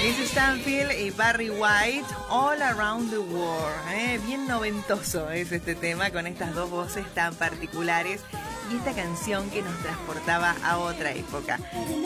Liz Stanfield y Barry White, All Around the World. Bien noventoso es este tema, con estas dos voces tan particulares y esta canción que nos transportaba a otra época.